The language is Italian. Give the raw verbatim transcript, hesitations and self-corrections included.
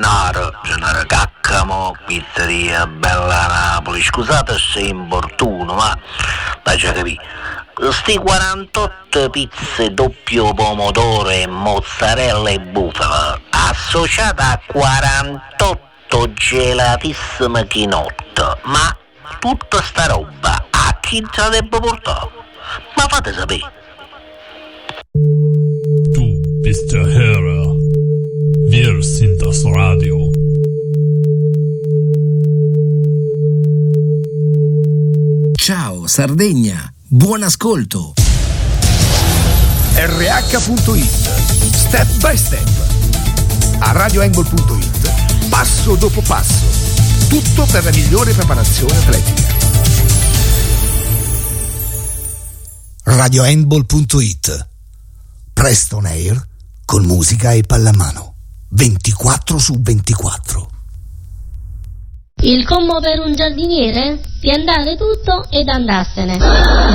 Gennaro, Gennaro Caccamo, pizzeria Bella Napoli. Scusate se importuno, ma dai già capì. Sti quarantotto pizze doppio pomodoro e mozzarella e bufala associate a quarantotto gelatissime chinotte, ma tutta sta roba a chi te la debba portare? Ma fate sapere. Du bist der Hörer. Wir sind das Radio. Ciao Sardegna, buon ascolto. erre acca punto it, step by step. A radio handball punto it, passo dopo passo. Tutto per la migliore preparazione atletica. radio handball punto it, Preston Air con musica e pallamano. ventiquattro su ventiquattro. Il commo per un giardiniere? Piantare tutto ed andarsene.